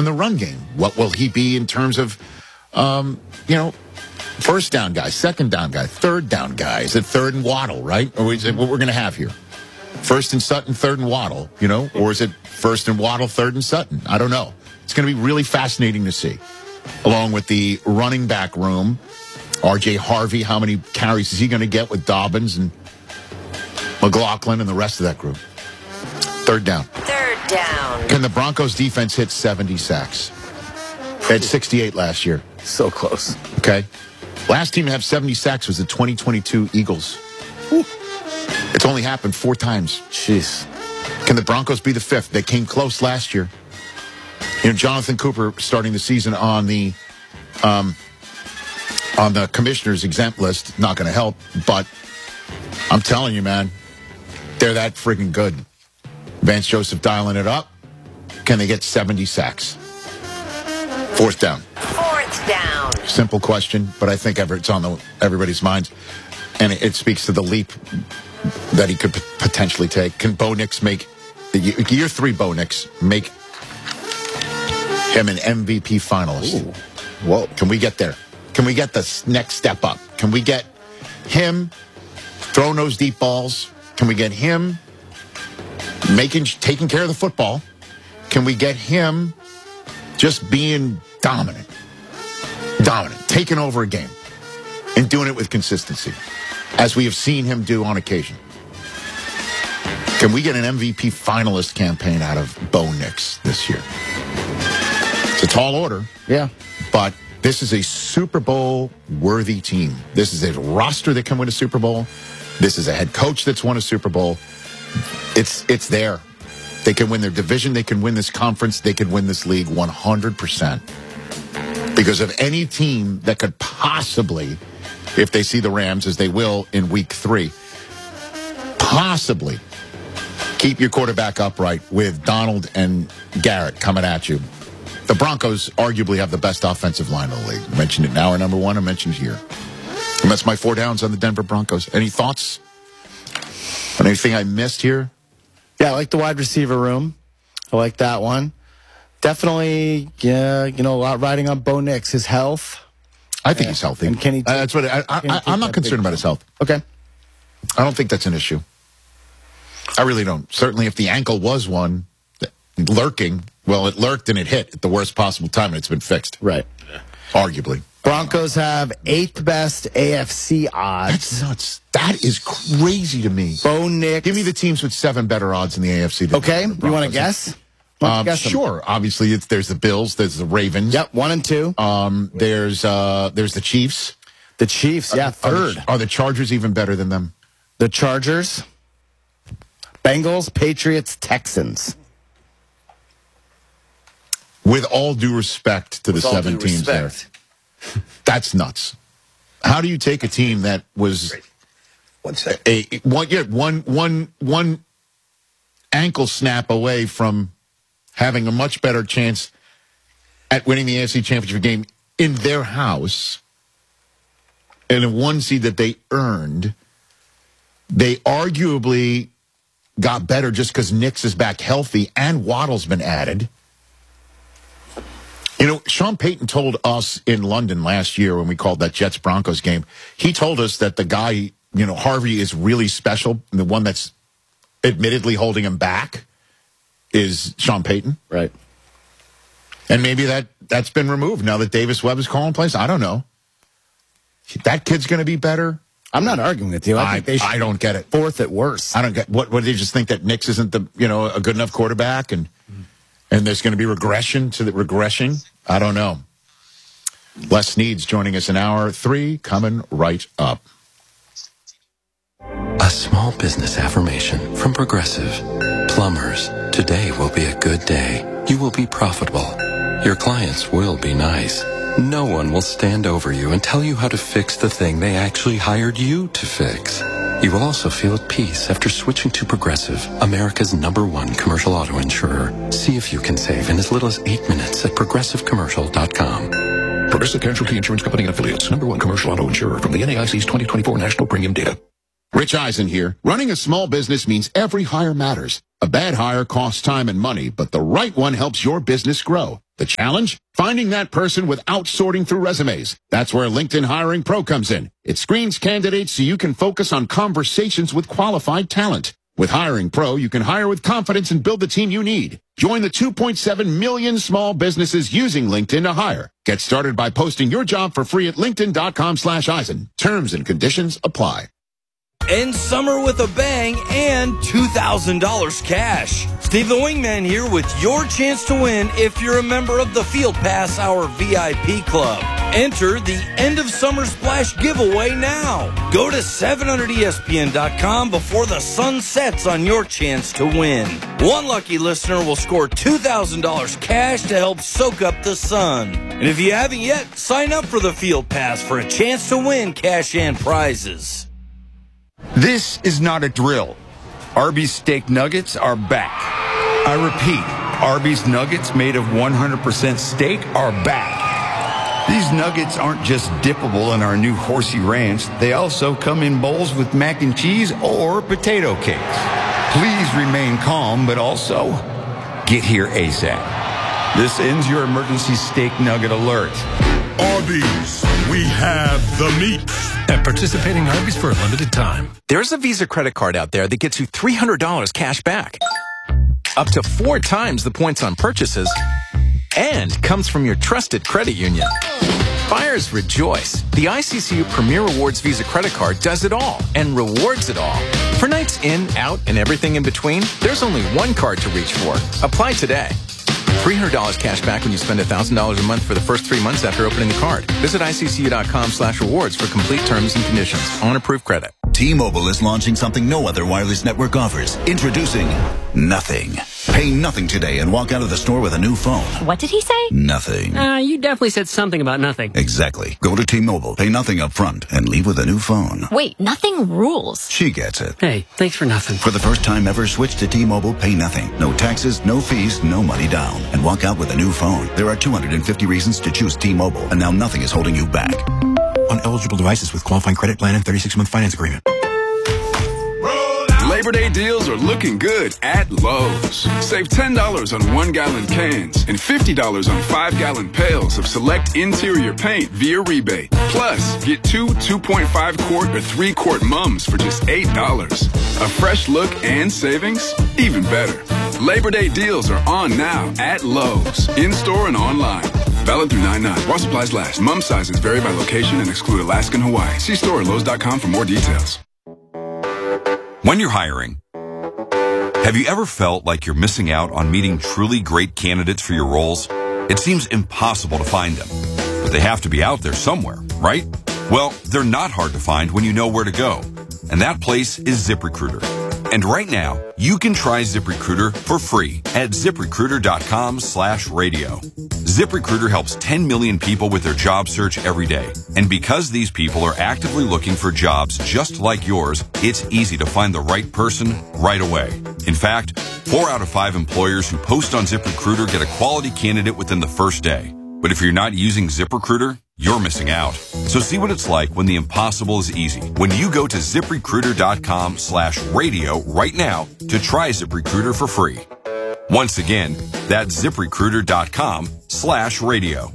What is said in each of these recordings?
the run game? What will he be in terms of, first down guy, second down guy, third down guy? Is it third and Waddle, right? Or is it what we're going to have here? First and Sutton, third and Waddle, or is it first and Waddle, third and Sutton? I don't know. It's going to be really fascinating to see. Along with the running back room, R.J. Harvey, how many carries is he going to get with Dobbins and McLaughlin and the rest of that group? Third down. Third down. Can the Broncos defense hit 70 sacks? They had 68 last year. So close. Okay. Last team to have 70 sacks was the 2022 Eagles. Woo. It's only happened 4 times. Jeez. Can the Broncos be the 5th? They came close last year. Jonathan Cooper starting the season on the commissioner's exempt list, not going to help, but I'm telling you, man, they're that friggin' good. Vance Joseph dialing it up. Can they get 70 sacks? Fourth down. Fourth down. Simple question, but I think it's on everybody's minds, and it speaks to the leap that he could potentially take. Can Bo Nix make year 3? Bo Nix make him an MVP finalist? Ooh. Whoa! Can we get there? Can we get the next step up? Can we get him throwing those deep balls? Can we get him taking care of the football? Can we get him just being dominant, taking over a game, and doing it with consistency, as we have seen him do on occasion? Can we get an MVP finalist campaign out of Bo Nix this year? It's a tall order. Yeah. But this is a Super Bowl worthy team. This is a roster that can win a Super Bowl. This is a head coach that's won a Super Bowl. It's there. They can win their division. They can win this conference. They can win this league 100%. Because of any team that could possibly, if they see the Rams, as they will in week 3, possibly keep your quarterback upright with Donald and Garrett coming at you. The Broncos arguably have the best offensive line in the league. I mentioned it in hour number 1. I mentioned it here. And that's my 4 downs on the Denver Broncos. Any thoughts on anything I missed here? Yeah, I like the wide receiver room. I like that one. Definitely, a lot riding on Bo Nix. His health. I think he's healthy. And can he that's what I'm not concerned about his health. Okay. I don't think that's an issue. I really don't. Certainly if the ankle was one lurking, well, it lurked and it hit at the worst possible time, and it's been fixed. Right. Arguably. Broncos have 8th best AFC odds. That's nuts. That is crazy to me. Bo Nix. Give me the teams with 7 better odds in the AFC. Okay. You want to guess? Sure. Obviously, there's the Bills. There's the Ravens. Yep, 1 and 2. There's the Chiefs. The Chiefs, yeah, 3rd. Are the Chargers even better than them? The Chargers, Bengals, Patriots, Texans. With all due respect to the 7 teams there. That's nuts. How do you take a team that was one ankle snap away from having a much better chance at winning the AFC Championship game in their house, and a 1 seed that they earned? They arguably got better just because Nix is back healthy and Waddle's been added. Sean Payton told us in London last year when we called that Jets-Broncos game, he told us that the guy, Harvey, is really special. The one that's admittedly holding him back is Sean Payton. Right. And maybe that's been removed now that Davis Webb is calling plays. I don't know. That kid's going to be better. I'm not arguing with you. I think I don't get it. 4th at worst. I don't get what do they just think that Nix isn't a good enough quarterback and there's going to be regression to the regression? I don't know. Les Snead's joining us in hour 3, coming right up. A small business affirmation from Progressive. Plumbers, today will be a good day. You will be profitable. Your clients will be nice. No one will stand over you and tell you how to fix the thing they actually hired you to fix. You will also feel at peace after switching to Progressive, America's #1 commercial auto insurer. See if you can save in as little as 8 minutes at progressivecommercial.com. Progressive Casualty Insurance Company and Affiliates, #1 commercial auto insurer from the NAIC's 2024 National Premium Data. Rich Eisen here. Running a small business means every hire matters. A bad hire costs time and money, but the right one helps your business grow. The challenge? Finding that person without sorting through resumes. That's where LinkedIn Hiring Pro comes in. It screens candidates so you can focus on conversations with qualified talent. With Hiring Pro, you can hire with confidence and build the team you need. Join the 2.7 million small businesses using LinkedIn to hire. Get started by posting your job for free at linkedin.com/Eisen. Terms and conditions apply. End summer with a bang and $2,000 cash. Steve the Wingman here with your chance to win if you're a member of the Field Pass Hour VIP Club. Enter the End of Summer Splash giveaway now. Go to 700ESPN.com before the sun sets on your chance to win. One lucky listener will score $2,000 cash to help soak up the sun. And if you haven't yet, sign up for the Field Pass for a chance to win cash and prizes. This is not a drill. Arby's steak nuggets are back. I repeat, Arby's nuggets made of 100% steak are back. These nuggets aren't just dippable in our new Horsey Ranch. They also come in bowls with mac and cheese or potato cakes. Please remain calm, but also get here ASAP. This ends your emergency steak nugget alert. Arby's, we have the meat. At participating Arby's for a limited time. There's a Visa credit card out there that gets you $300 cash back. Up to 4 times the points on purchases. And comes from your trusted credit union. Buyers rejoice. The ICCU Premier Rewards Visa credit card does it all and rewards it all. For nights in, out, and everything in between, there's only one card to reach for. Apply today. $300 cash back when you spend $1,000 a month for the first 3 months after opening the card. Visit ICCU.com/rewards for complete terms and conditions. On approved credit. T-Mobile is launching something no other wireless network offers. Introducing Nothing. Pay nothing today and walk out of the store with a new phone. What did he say? Nothing. You definitely said something about nothing. Exactly. Go to T-Mobile, pay nothing up front, and leave with a new phone. Wait, nothing rules. She gets it. Hey, thanks for nothing. For the first time ever, switch to T-Mobile, pay nothing. No taxes, no fees, no money down. And walk out with a new phone. There are 250 reasons to choose T-Mobile, and now nothing is holding you back. On eligible devices with qualifying credit plan and 36-month finance agreement. Labor Day deals are looking good at Lowe's. Save $10 on 1-gallon cans and $50 on 5-gallon pails of select interior paint via rebate. Plus, get 2 2.5-quart or 3-quart mums for just $8. A fresh look and savings? Even better. Labor Day deals are on now at Lowe's, in-store and online. Valid through 9/9. While supplies last. Mum sizes vary by location and exclude Alaska and Hawaii. See store at Lowe's.com for more details. When you're hiring, have you ever felt like you're missing out on meeting truly great candidates for your roles? It seems impossible to find them, but they have to be out there somewhere, right? Well, they're not hard to find when you know where to go, and that place is ZipRecruiter. And right now, you can try ZipRecruiter for free at ZipRecruiter.com/radio. ZipRecruiter helps 10 million people with their job search every day. And because these people are actively looking for jobs just like yours, it's easy to find the right person right away. In fact, 4 out of 5 employers who post on ZipRecruiter get a quality candidate within the first day. But if you're not using ZipRecruiter, you're missing out. So see what it's like when the impossible is easy. When you go to ZipRecruiter.com/radio right now to try ZipRecruiter for free. Once again, that's ZipRecruiter.com/radio.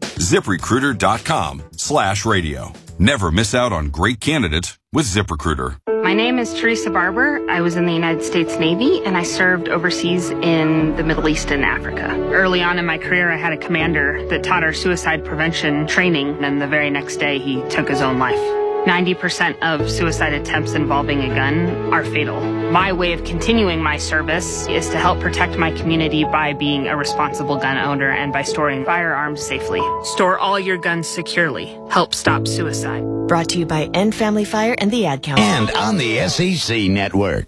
ZipRecruiter.com/radio. Never miss out on great candidates with ZipRecruiter. My name is Teresa Barber. I was in the United States Navy, and I served overseas in the Middle East and Africa. Early on in my career, I had a commander that taught our suicide prevention training, and the very next day, he took his own life. 90% of suicide attempts involving a gun are fatal. My way of continuing my service is to help protect my community by being a responsible gun owner and by storing firearms safely. Store all your guns securely. Help stop suicide. Brought to you by End Family Fire and the Ad Council. And on the SEC Network.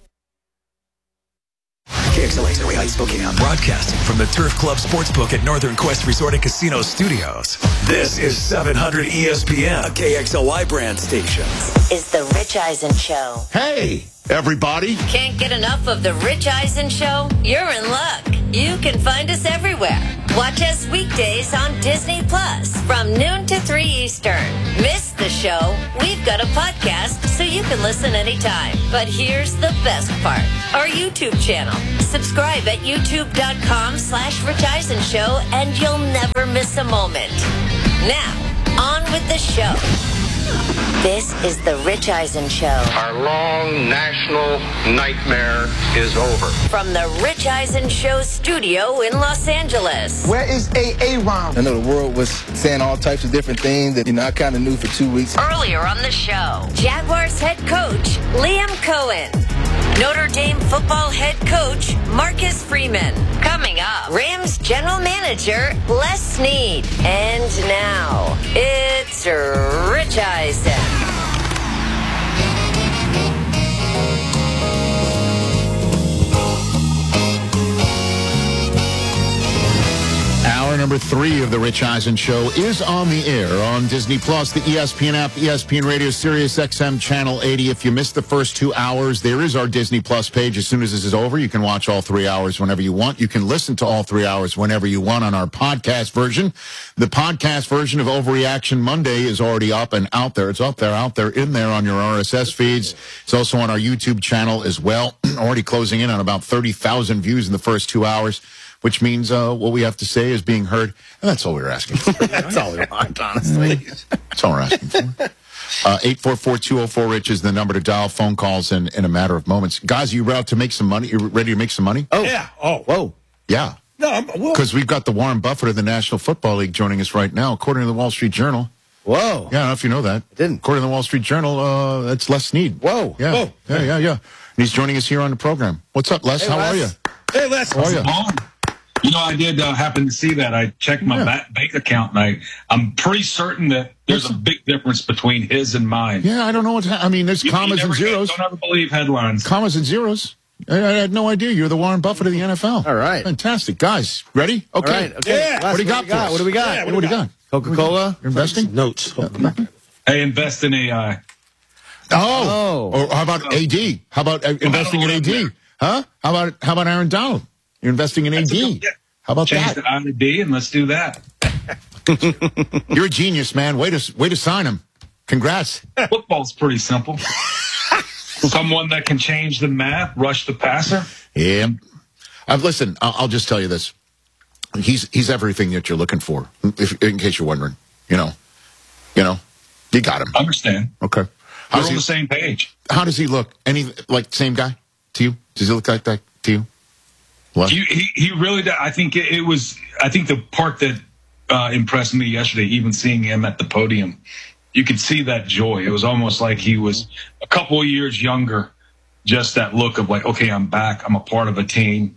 KXLA Story Heights, Spokane. Broadcasting from the Turf Club Sportsbook at Northern Quest Resort and Casino Studios. This is 700 ESPN, a KXLY brand station. Is the Rich Eisen Show. Hey, everybody. Can't get enough of The Rich Eisen Show? You're in luck. You can find us everywhere. Watch us weekdays on Disney Plus from noon to 3 Eastern. Miss the show? We've got a podcast so you can listen anytime. But here's the best part. Our YouTube channel. Subscribe at youtube.com/Rich Eisen Show and you'll never miss a moment. Now, on with the show. This is The Rich Eisen Show. Our long national nightmare is over. From The Rich Eisen Show studio in Los Angeles. Where is Aaron? I know the world was saying all types of different things that, I kind of knew for 2 weeks. Earlier on the show, Jaguars head coach Liam Cohen. Notre Dame football head coach Marcus Freeman. Coming up, Rams general manager Les Snead. And now, it's Rich Eisen. Hour number 3 of the Rich Eisen Show is on the air on Disney Plus, the ESPN app, ESPN Radio, Sirius XM Channel 80. If you missed the first 2 hours, there is our Disney Plus page. As soon as this is over, you can watch all 3 hours whenever you want. You can listen to all 3 hours whenever you want on our podcast version. The podcast version of Overreaction Monday is already up and out there. It's up there, out there, in there on your RSS feeds. It's also on our YouTube channel as well. Already closing in on about 30,000 views in the first 2 hours. Which means what we have to say is being heard. And that's all we're asking for. That's all we want, honestly. That's all we're asking for. 844-204-RICH is the number to dial phone calls in a matter of moments. Guys, are you ready to make some money? You ready to make some money? Oh. Yeah. Oh. Whoa. Yeah. No, because we've got the Warren Buffett of the National Football League joining us right now, according to the Wall Street Journal. Whoa. Yeah, I don't know if you know that. I didn't. According to the Wall Street Journal, that's Les Snead. Whoa. Yeah. Whoa. Yeah. And he's joining us here on the program. What's up, Les? Hey, How Les. are you? Hey, Les. How are you? I did happen to see that. I checked my bank account, and I'm pretty certain that there's a big difference between his and mine. Yeah, I don't know what's I mean, there's commas and zeros. Don't ever believe headlines. Commas and zeros. I had no idea. You're the Warren Buffett of the NFL. All right. Fantastic. Guys, ready? Okay. All right, okay. Yeah. Les, What do you got for us? What do we got? Yeah, what do we got? Coca-Cola? You're investing? Notes. Hey, invest in AI. Oh. Or how about AD? How about investing in AD? Huh? How about Aaron Donald? You're investing in AD. How about Change that? the ID and let's do that. You're a genius, man. Way to sign him. Congrats. Football's pretty simple. Someone that can change the math, rush the passer. Yeah. Listen, I'll just tell you this. He's everything that you're looking for. In case you're wondering, you got him. Understand. Okay. We're on the same page. How does he look? Same guy to you? Does he look like that to you? What? He really does. I think the part that impressed me yesterday, even seeing him at the podium, you could see that joy. It was almost like he was a couple of years younger. Just that look of like, okay, I'm back. I'm a part of a team.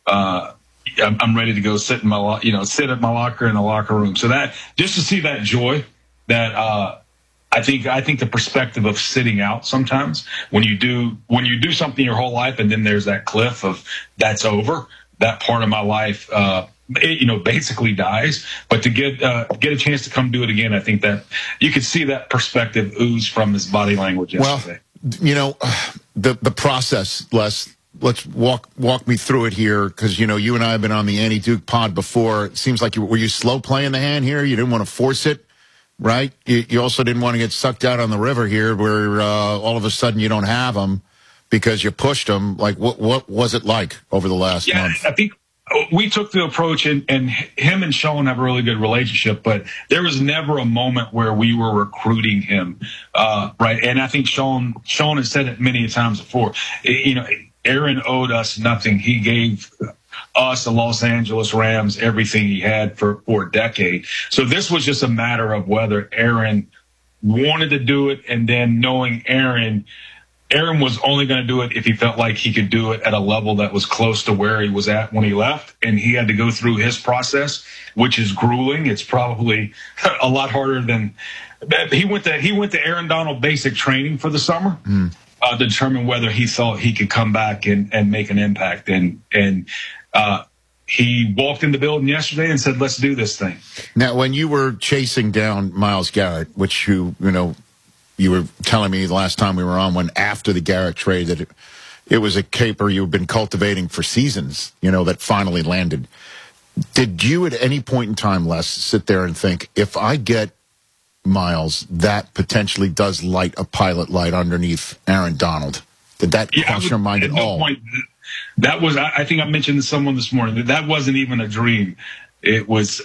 I'm ready to go sit at my locker in the locker room. So that just to see that joy, that I think the perspective of sitting out sometimes when you do something your whole life and then there's that cliff of that's over, that part of my life basically dies. But to get a chance to come do it again, I think that you could see that perspective ooze from his body language yesterday. Well, the process, Les. Let's walk me through it here, because you and I have been on the Annie Duke pod before. It seems like were you slow playing the hand here? You didn't want to force it. Right? You also didn't want to get sucked out on the river here where all of a sudden you don't have them because you pushed them. Like, what was it like over the last month? I think we took the approach, and him and Sean have a really good relationship, but there was never a moment where we were recruiting him, right? And I think Sean has said it many times before. Aaron owed us nothing. He gave us, the Los Angeles Rams, everything he had for a decade. So this was just a matter of whether Aaron wanted to do it, and then knowing Aaron was only going to do it if he felt like he could do it at a level that was close to where he was at when he left, and he had to go through his process, which is grueling. It's probably a lot harder than he went to Aaron Donald basic training for the summer. To determine whether he thought he could come back and make an impact. And he walked in the building yesterday and said, let's do this thing. Now, when you were chasing down Myles Garrett, which you you were telling me the last time we were on, when after the Garrett trade, that it was a caper you've been cultivating for seasons, that finally landed. Did you at any point in time, Les, sit there and think, if I get Miles, that potentially does light a pilot light underneath Aaron Donald? Did that cross your mind at all? Point, that was, I think I mentioned to someone this morning, that wasn't even a dream. It was,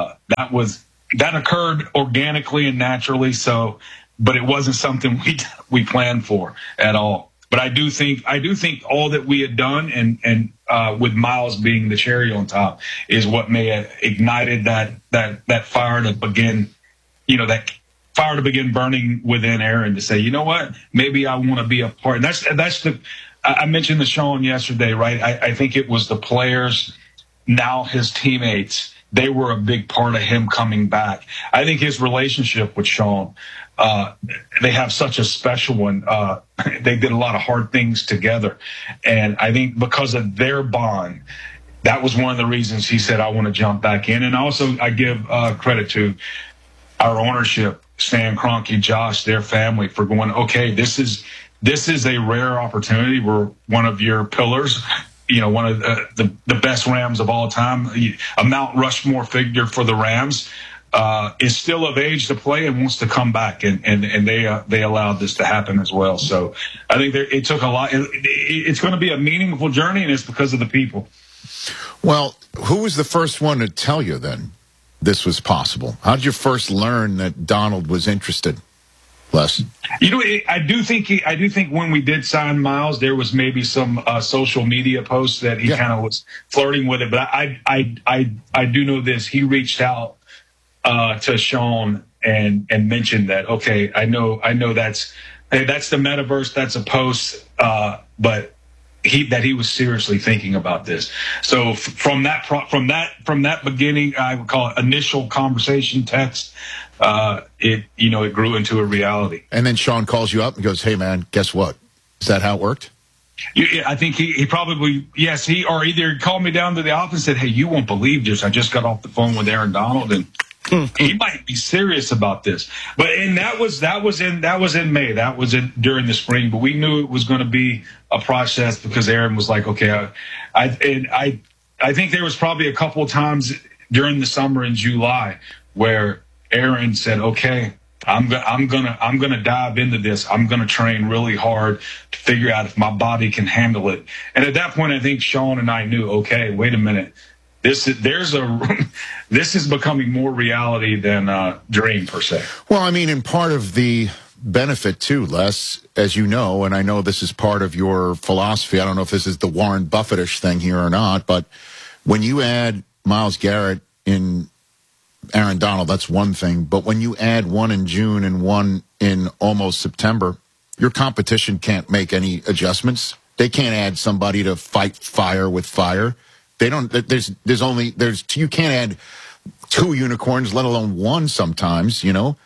that occurred organically and naturally. So, but it wasn't something we planned for at all. But I do think all that we had done and with Miles being the cherry on top is what may have ignited that fire to begin, that fire to begin burning within Aaron to say, you know what, maybe I want to be a part. And that's I mentioned to Sean yesterday, right? I think it was the players, now his teammates, they were a big part of him coming back. I think his relationship with Sean, they have such a special one. They did a lot of hard things together. And I think because of their bond, that was one of the reasons he said, I want to jump back in. And also I give credit to our ownership, Stan Kroenke, Josh, their family, for going, okay, this is a rare opportunity. We're one of your pillars, one of the best Rams of all time, a Mount Rushmore figure for the Rams. Is still of age to play and wants to come back, and they allowed this to happen as well. So I think it took a lot. It's going to be a meaningful journey, and it's because of the people. Well, who was the first one to tell you then this was possible? How did you first learn that Donald was interested, Les? I do think when we did sign Miles, there was maybe some social media posts that he kind of was flirting with it. But I do know this: he reached out to Sean and mentioned that, okay, I know that's the metaverse, that's a post, but he was seriously thinking about this. So from that beginning, I would call it initial conversation text, it grew into a reality. And then Sean calls you up and goes, hey man, guess what? Is that how it worked? I think he probably, yes, or either called me down to the office and said, hey, you won't believe this. I just got off the phone with Aaron Donald and he might be serious about this. But that was in May. That was during the spring. But we knew it was going to be a process because Aaron was like, okay, I think there was probably a couple of times during the summer in July where Aaron said, okay, I'm gonna dive into this. I'm gonna train really hard to figure out if my body can handle it. And at that point, I think Sean and I knew, okay, wait a minute. This is becoming more reality than dream per se. Well, I mean, and part of the benefit too, Les, as you know, and I know this is part of your philosophy. I don't know if this is the Warren Buffettish thing here or not, but when you add Myles Garrett in Aaron Donald, that's one thing. But when you add one in June and one in almost September, your competition can't make any adjustments. They can't add somebody to fight fire with fire. They don't. You can't add two unicorns, let alone one sometimes,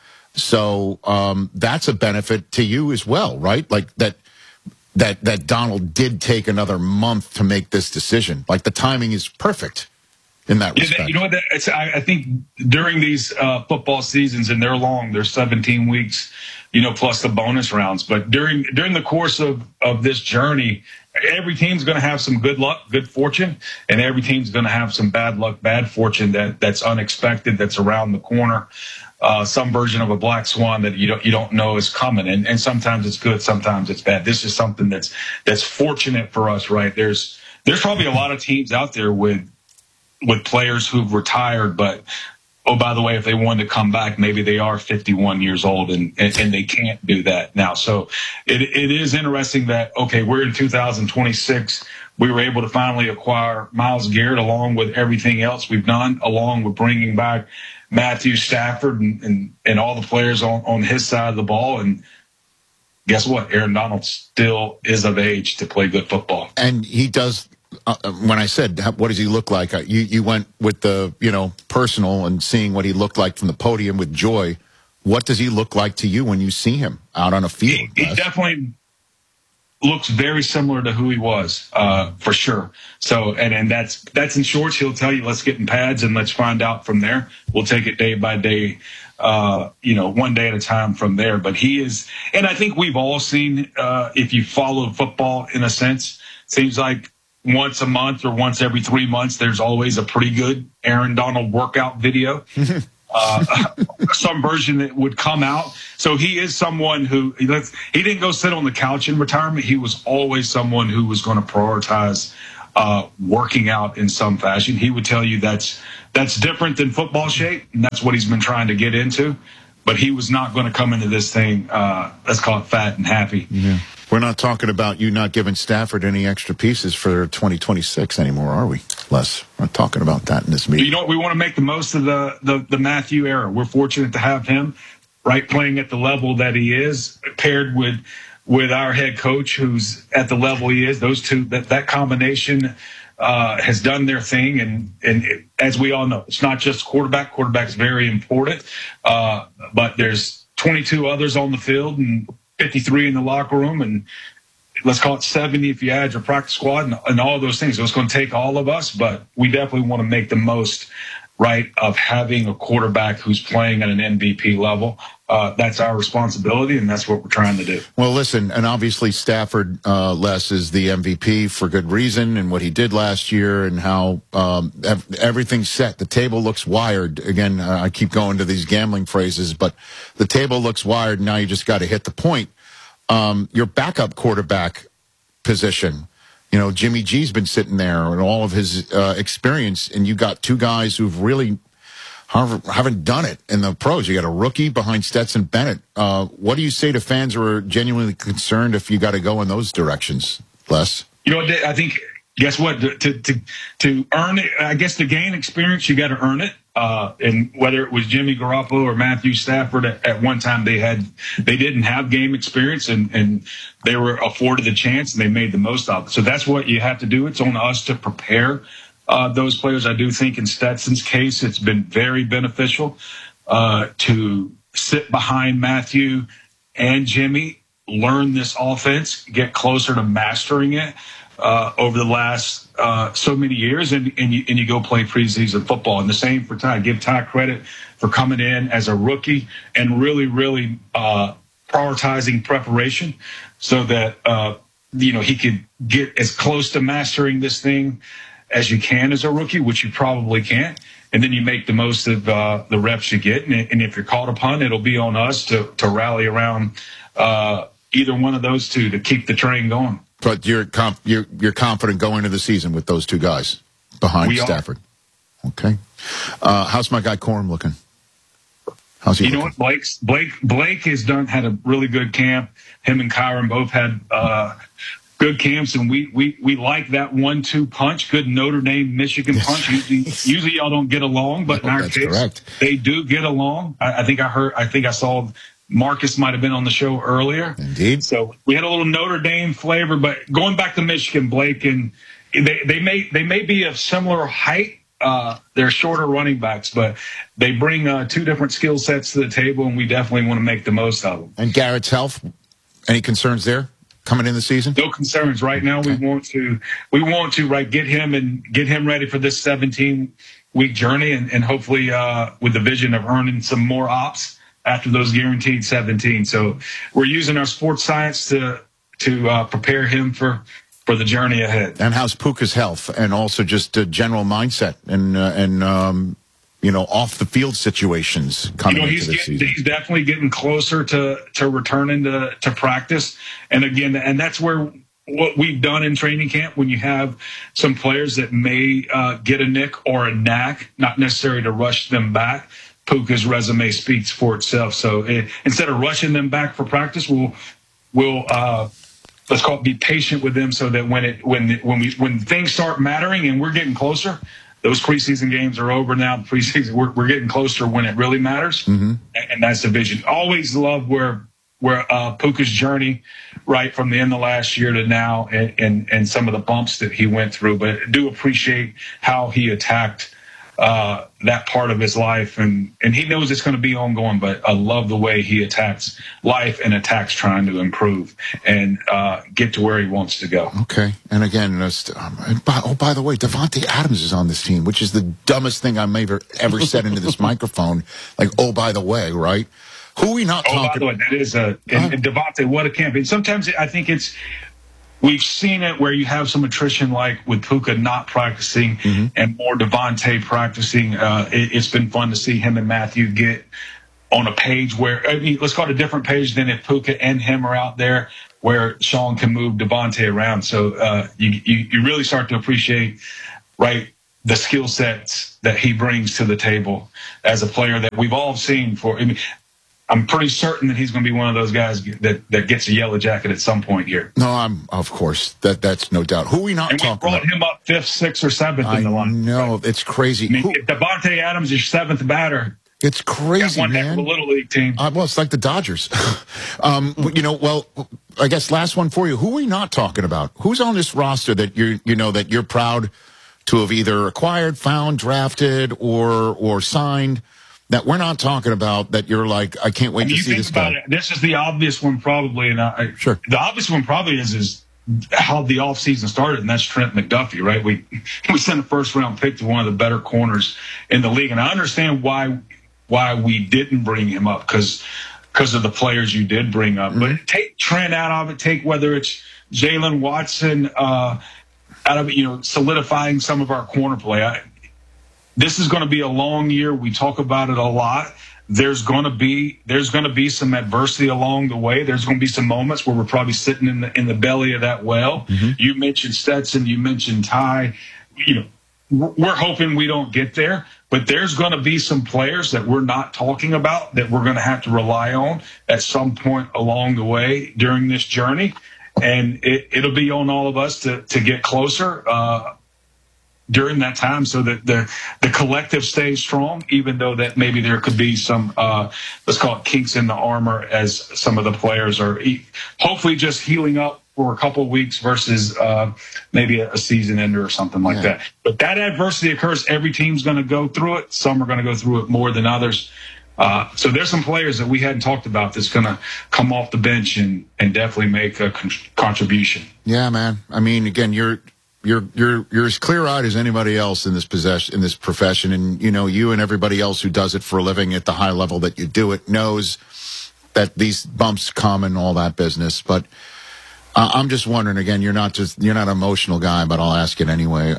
So that's a benefit to you as well, right? Like that Donald did take another month to make this decision. Like the timing is perfect in that respect. You know what? I think during these football seasons, and they're long, they're 17 weeks, plus the bonus rounds. But during the course of this journey, every team's going to have some good luck, good fortune, and every team's going to have some bad luck, bad fortune that's unexpected, that's around the corner. Some version of a black swan that you don't know is coming, and sometimes it's good, sometimes it's bad. This is something that's fortunate for us, right? There's probably a lot of teams out there with players who've retired, but oh, by the way, if they wanted to come back, maybe they are 51 years old and they can't do that now. So it is interesting that, okay, we're in 2026. We were able to finally acquire Myles Garrett along with everything else we've done, along with bringing back Matthew Stafford and all the players on his side of the ball. And guess what? Aaron Donald still is of age to play good football. And he does. When I said, what does he look like? You went with the, personal and seeing what he looked like from the podium with joy. What does he look like to you when you see him out on a field? He definitely looks very similar to who he was, for sure. So, and that's in shorts. He'll tell you, let's get in pads and let's find out from there. We'll take it day by day. one day at a time from there. But he is, and I think we've all seen, if you follow football in a sense, seems like once a month or once every 3 months, there's always a pretty good Aaron Donald workout video. Some version that would come out. So he is someone who he didn't go sit on the couch in retirement. He was always someone who was going to prioritize working out in some fashion. He would tell you that's different than football shape, and that's what he's been trying to get into. But he was not going to come into this thing, let's call it fat and happy. Yeah. We're not talking about you not giving Stafford any extra pieces for 2026 anymore, are we, Les? We're not talking about that in this meeting. You know what? We want to make the most of the Matthew era. We're fortunate to have him, right, playing at the level that he is, paired with our head coach who's at the level he is. Those two, that combination has done their thing. And as we all know, it's not just quarterback. Quarterback's very important. But there's 22 others on the field and 53 in the locker room, and let's call it 70 if you add your practice squad and all those things. So it's going to take all of us, but we definitely want to make the most, right, of having a quarterback who's playing at an MVP level. That's our responsibility, and that's what we're trying to do. Well, listen, and obviously Stafford, Les, is the MVP for good reason, and what he did last year and how everything's set. The table looks wired. Again, I keep going to these gambling phrases, but the table looks wired. Now you just got to hit the point. Your backup quarterback position, Jimmy G's been sitting there and all of his experience, and you got two guys who've really haven't done it in the pros. You got a rookie behind Stetson Bennett. What do you say to fans who are genuinely concerned if you got to go in those directions, Les? I think, guess what? To earn it, I guess to gain experience, you got to earn it. And whether it was Jimmy Garoppolo or Matthew Stafford, at one time they didn't have game experience and they were afforded the chance and they made the most of it. So that's what you have to do. It's on us to prepare those players. I do think in Stetson's case, it's been very beneficial to sit behind Matthew and Jimmy, learn this offense, get closer to mastering it over the last so many years, and you go play preseason football. And the same for Ty. Give Ty credit for coming in as a rookie and really, really prioritizing preparation so that he could get as close to mastering this thing as you can as a rookie, which you probably can't. And then you make the most of the reps you get. And if you're called upon, it'll be on us to rally around either one of those two to keep the train going. But you're confident going into the season with those two guys behind Stafford. Okay. How's my guy Corum looking? How's he looking? You know what, Blake has had a really good camp. Him and Kyron both had good camps, and we like that 1-2 punch. Good Notre Dame Michigan punch. Usually y'all don't get along, but in our case, correct. They do get along. I think I saw Marcus might have been on the show earlier. Indeed. So we had a little Notre Dame flavor, but going back to Michigan, Blake and they may be of similar height. They're shorter running backs, but they bring two different skill sets to the table, and we definitely want to make the most of them. And Garrett's health, any concerns there coming in the season? No concerns right now. Okay. We want to get him ready for this 17-week journey, and hopefully with the vision of earning some more ops after those guaranteed 17. So we're using our sports science to prepare him for the journey ahead. And how's Puka's health, and also just general mindset and off the field situations coming into the season? He's definitely getting closer to returning to practice. And again, and that's where what we've done in training camp, when you have some players that may get a nick or a knack, not necessarily to rush them back. Puka's resume speaks for itself. So instead of rushing them back for practice, we'll let's call it be patient with them, so that when things start mattering and we're getting closer, those preseason games are over now. Preseason, we're getting closer when it really matters, and that's the vision. Always love where Puka's journey, right from the end of last year to now, and some of the bumps that he went through. But I do appreciate how he attacked that part of his life, and he knows it's going to be ongoing. But I love the way he attacks life and attacks trying to improve and get to where he wants to go. Okay, and again, by the way, Davante Adams is on this team, which is the dumbest thing I may have ever said into this microphone. Like, oh, by the way, right? Who are we not talking? Oh, by the way, that is and Davante, what a campaign! Sometimes I think we've seen it where you have some attrition, like with Puka not practicing and more Davante practicing. It's been fun to see him and Matthew get on a page where, I mean, let's call it a different page than if Puka and him are out there, where Sean can move Davante around. So you really start to appreciate, right, the skill sets that he brings to the table as a player that we've all seen for. I mean, I'm pretty certain that he's going to be one of those guys that gets a yellow jacket at some point here. No, of course, that's no doubt. Who are we not talking about? And we brought him up 5th, 6th, or 7th in the line. No, right? It's crazy. I mean, if Davante Adams is your 7th batter, it's crazy, one man. heck of a little league team. Well, it's like the Dodgers. Well, I guess last one for you. Who are we not talking about? Who's on this roster that you're proud to have either acquired, found, drafted, or signed? That we're not talking about, that you're like, I can't wait to see this guy. This is the obvious one probably, and sure. The obvious one probably is how the offseason started, and that's Trent McDuffie, right? We sent a first-round pick to one of the better corners in the league, and I understand why we didn't bring him up, because of the players you did bring up. But take Trent out of it, take whether it's Jalen Watson out of it, solidifying some of our corner play. This is going to be a long year. We talk about it a lot. There's going to be some adversity along the way. There's going to be some moments where we're probably sitting in the belly of that well. You mentioned Stetson. You mentioned Ty. We're hoping we don't get there, but there's going to be some players that we're not talking about that we're going to have to rely on at some point along the way during this journey. And it'll be on all of us to get closer during that time, so that the collective stays strong, even though that maybe there could be some, let's call it kinks in the armor, as some of the players are hopefully just healing up for a couple of weeks versus maybe a season ender or something like that. But that adversity occurs. Every team's going to go through it. Some are going to go through it more than others. So there's some players that we hadn't talked about that's going to come off the bench and definitely make a contribution. Yeah, man. I mean, again, you're as clear-eyed as anybody else in this profession, and you and everybody else who does it for a living at the high level that you do it knows that these bumps come and all that business. But I'm just wondering, again, you're not an emotional guy, but I'll ask it anyway.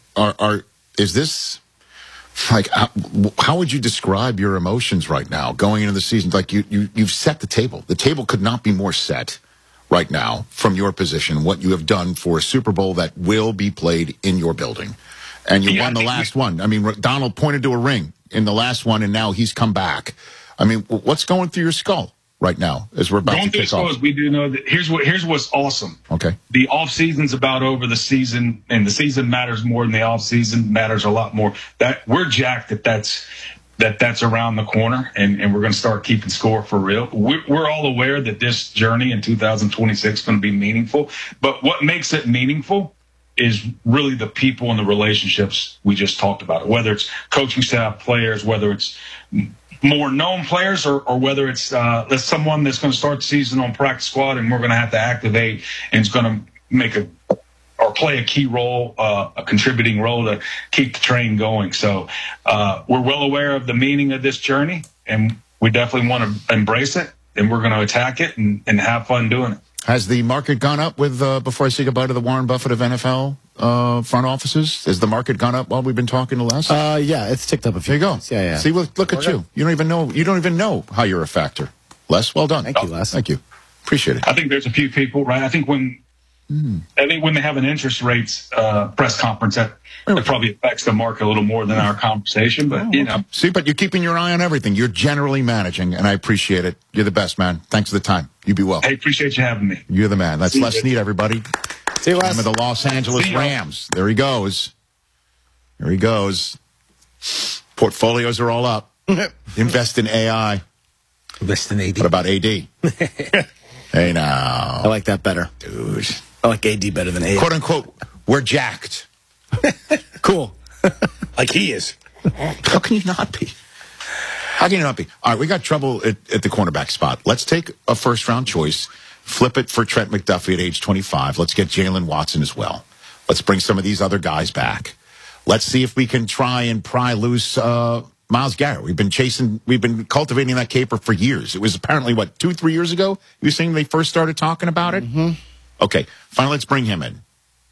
Is this like, how would you describe your emotions right now going into the season? Like you've set the table. The table could not be more set right now from your position, what you have done for a Super Bowl that will be played in your building. And you won the last one. I mean, Donald pointed to a ring in the last one, and now he's come back. I mean, what's going through your skull right now as we're about to kick off? We do know that here's what's awesome. Okay. The off season's about over the season, and the season matters more than the off season matters a lot more. That we're jacked that's around the corner, and we're going to start keeping score for real. We're all aware that this journey in 2026 is going to be meaningful, but what makes it meaningful is really the people and the relationships we just talked about, whether it's coaching staff, players, whether it's more known players, or whether it's someone that's going to start the season on practice squad and we're going to have to activate and it's going to make or play a key role, a contributing role to keep the train going. So we're well aware of the meaning of this journey, and we definitely want to embrace it, and we're going to attack it and have fun doing it. Has the market gone up with, before I say goodbye to the Warren Buffett of NFL front offices, has the market gone up while we've been talking to Les? Yeah, it's ticked up a few. There you go. Points. Yeah. See, look at you. You don't even know how you're a factor. Les, well done. Thank you, Les. Thank you. Appreciate it. I think there's a few people, right? I think when they have an interest rates press conference, that probably affects the market a little more than our conversation. But see, but you're keeping your eye on everything. You're generally managing, and I appreciate it. You're the best, man. Thanks for the time. You be well. Hey, appreciate you having me. You're the man. That's Les Snead, everybody. See you, Les. Of the Los Angeles Rams. There he goes. Portfolios are all up. Invest in AI. Invest in AD. What about AD? Hey, now. I like that better. Dude. I like AD better than AD. Quote, unquote, we're jacked. Cool. Like he is. How can you not be? How can you not be? All right, we got trouble at the cornerback spot. Let's take a first-round choice, flip it for Trent McDuffie at age 25. Let's get Jalen Watson as well. Let's bring some of these other guys back. Let's see if we can try and pry loose Myles Garrett. We've been cultivating that caper for years. It was apparently, 2-3 years ago? You were saying they first started talking about it? Mm-hmm. Okay, finally, let's bring him in.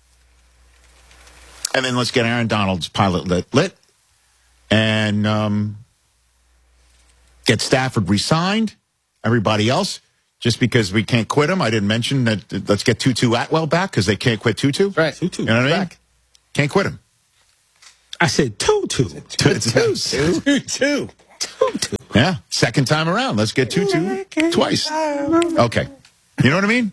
And then let's get Aaron Donald's pilot lit. And get Stafford re-signed. Everybody else, just because we can't quit him. I didn't mention that. Let's get Tutu Atwell back because they can't quit Tutu. Right. Tutu. You know what I mean? Can't quit him. I said Tutu. Tutu. Yeah. Second time around. Let's get Tutu twice. Okay. You know what I mean?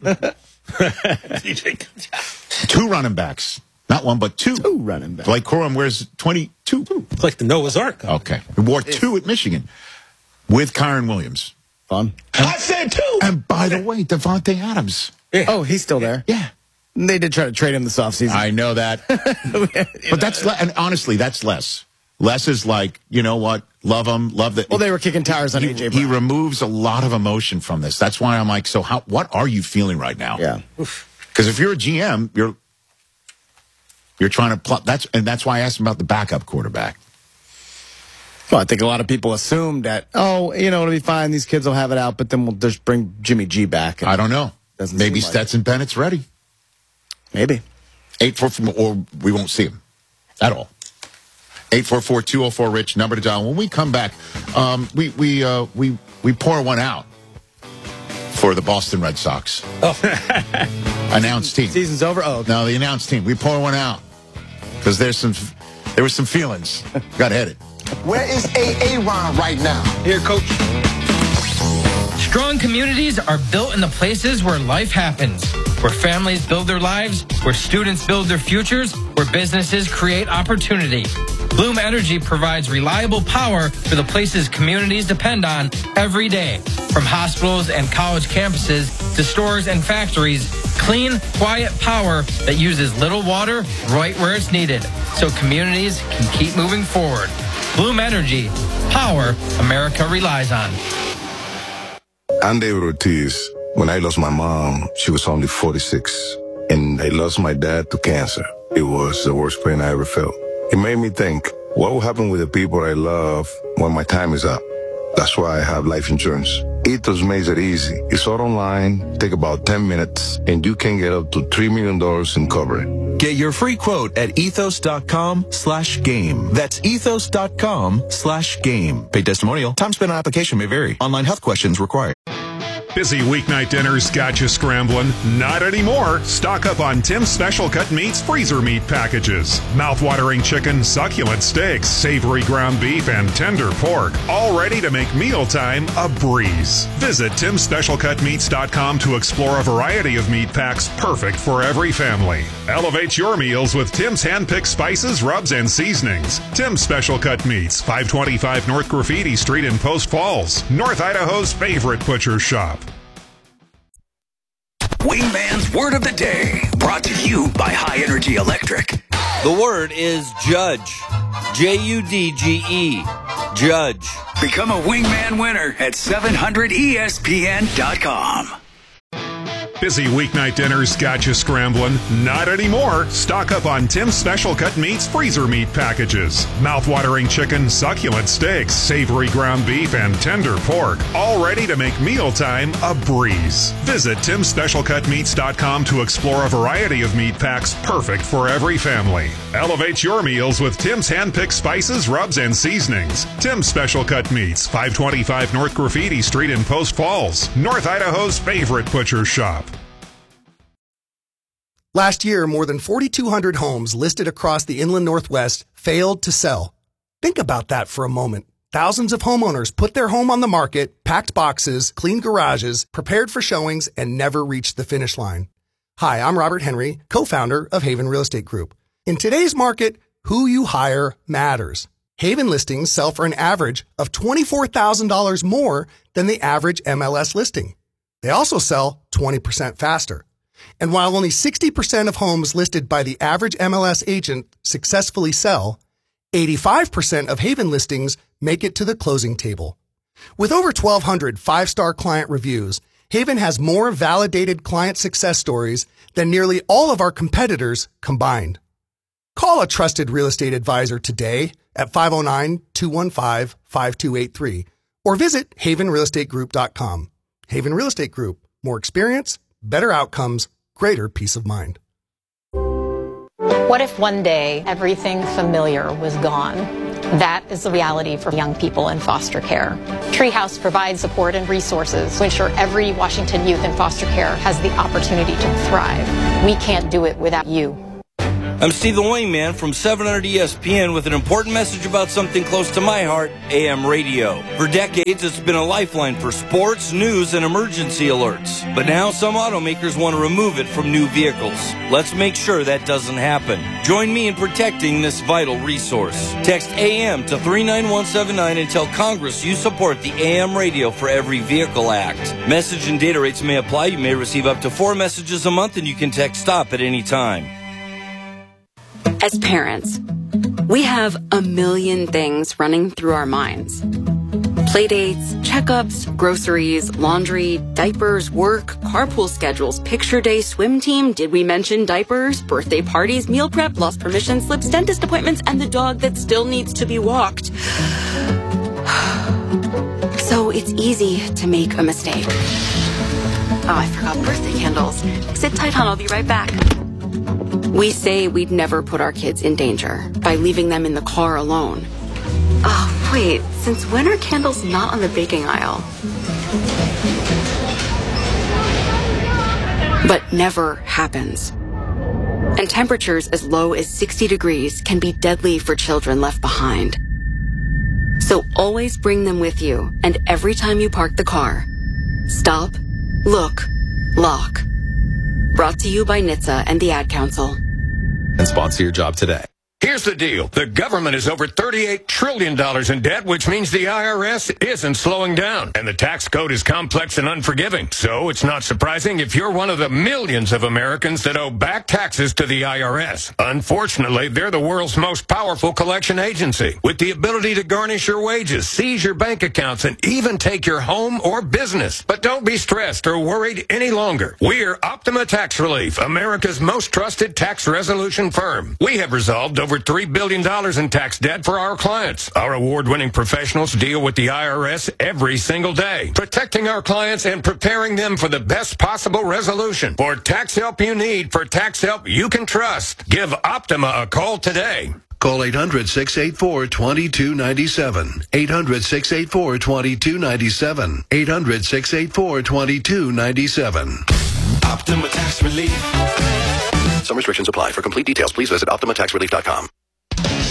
2 running backs. Not one, but 2. 2 running backs. Blake Corum wears 22. Like the Noah's Ark. Okay. He wore 2 at Michigan with Kyron Williams. Fun. I said 2. And by the way, Devontae Adams. Yeah. Oh, he's still there. Yeah. They did try to trade him this offseason. I know that. But that's, and honestly, that's less. Less is like, you know what? Love him. Love that. Well, they were kicking tires on A.J. Brown. He removes a lot of emotion from this. That's why I'm like, so what are you feeling right now? Yeah. Because if you're a GM, you're trying to plot. That's why I asked him about the backup quarterback. Well, I think a lot of people assumed that, it'll be fine. These kids will have it out, but then we'll just bring Jimmy G back. I don't know. Maybe Stetson Bennett's ready. Maybe. 844, or we won't see him at all. 844-204-RICH, number to dial. When we come back, we pour one out for the Boston Red Sox. Oh. Announced team. Season's over? Oh. No, the announced team. We pour one out because there were some feelings. Got to hit it. Where is Aaron right now? Here, Coach. Strong communities are built in the places where life happens, where families build their lives, where students build their futures, where businesses create opportunity. Bloom Energy provides reliable power for the places communities depend on every day. From hospitals and college campuses to stores and factories, clean, quiet power that uses little water right where it's needed, so communities can keep moving forward. Bloom Energy, power America relies on. I'm David Ortiz. When I lost my mom, she was only 46, and I lost my dad to cancer. It was the worst pain I ever felt. It made me think, what will happen with the people I love when my time is up? That's why I have life insurance. Ethos makes it easy. It's all online, take about 10 minutes, and you can get up to $3 million in coverage. Get your free quote at ethos.com/game. That's ethos.com/game. Paid testimonial. Time spent on application may vary. Online health questions required. Busy weeknight dinners got you scrambling? Not anymore. Stock up on Tim's Special Cut Meats freezer meat packages. Mouth-watering chicken, succulent steaks, savory ground beef, and tender pork. All ready to make mealtime a breeze. Visit Tim'sSpecialCutMeats.com to explore a variety of meat packs perfect for every family. Elevate your meals with Tim's hand-picked spices, rubs, and seasonings. Tim's Special Cut Meats, 525 North Graffiti Street in Post Falls, North Idaho's favorite butcher shop. Wingman's Word of the Day, brought to you by High Energy Electric. The word is judge. J-U-D-G-E. Judge. Become a Wingman winner at 700ESPN.com. Busy weeknight dinners got you scrambling? Not anymore. Stock up on Tim's Special Cut Meats freezer meat packages. Mouth-watering chicken, succulent steaks, savory ground beef, and tender pork. All ready to make mealtime a breeze. Visit Tim'sSpecialCutMeats.com to explore a variety of meat packs perfect for every family. Elevate your meals with Tim's hand-picked spices, rubs, and seasonings. Tim's Special Cut Meats, 525 North Graffiti Street in Post Falls, North Idaho's favorite butcher shop. Last year, more than 4,200 homes listed across the inland Northwest failed to sell. Think about that for a moment. Thousands of homeowners put their home on the market, packed boxes, cleaned garages, prepared for showings, and never reached the finish line. Hi, I'm Robert Henry, co-founder of Haven Real Estate Group. In today's market, who you hire matters. Haven listings sell for an average of $24,000 more than the average MLS listing. They also sell 20% faster. And while only 60% of homes listed by the average MLS agent successfully sell, 85% of Haven listings make it to the closing table. With over 1,200 five-star client reviews, Haven has more validated client success stories than nearly all of our competitors combined. Call a trusted real estate advisor today at 509-215-5283 or visit havenrealestategroup.com. Haven Real Estate Group. More experience, better outcomes, greater peace of mind. What if one day everything familiar was gone? That is the reality for young people in foster care. Treehouse provides support and resources to ensure every Washington youth in foster care has the opportunity to thrive. We can't do it without you. I'm Steve the Wingman from 700 ESPN with an important message about something close to my heart, AM radio. For decades, it's been a lifeline for sports, news, and emergency alerts. But now some automakers want to remove it from new vehicles. Let's make sure that doesn't happen. Join me in protecting this vital resource. Text AM to 39179 and tell Congress you support the AM Radio for Every Vehicle Act. Message and data rates may apply. You may receive up to 4 messages a month, and you can text STOP at any time. As parents, we have a million things running through our minds. Playdates, checkups, groceries, laundry, diapers, work, carpool schedules, picture day, swim team, did we mention diapers, birthday parties, meal prep, lost permission slips, dentist appointments, and the dog that still needs to be walked. So it's easy to make a mistake. Oh, I forgot birthday candles. Sit tight, hon, I'll be right back. We say we'd never put our kids in danger by leaving them in the car alone. Oh, wait, since when are candles not on the baking aisle? But never happens. And temperatures as low as 60 degrees can be deadly for children left behind. So always bring them with you, and every time you park the car, stop, look, lock. Brought to you by NHTSA and the Ad Council. And sponsor your job today. Here's the deal. The government is over $38 trillion in debt, which means the IRS isn't slowing down. And the tax code is complex and unforgiving. So it's not surprising if you're one of the millions of Americans that owe back taxes to the IRS. Unfortunately, they're the world's most powerful collection agency, with the ability to garnish your wages, seize your bank accounts, and even take your home or business. But don't be stressed or worried any longer. We're Optima Tax Relief, America's most trusted tax resolution firm. We have resolved over $3 billion in tax debt for our clients. Our award-winning professionals deal with the IRS every single day, protecting our clients and preparing them for the best possible resolution. For tax help you need, for tax help you can trust, give Optima a call today. Call 800-684-2297. 800-684-2297. 800-684-2297. Optima Tax Relief. Some restrictions apply. For complete details, please visit OptimaTaxRelief.com.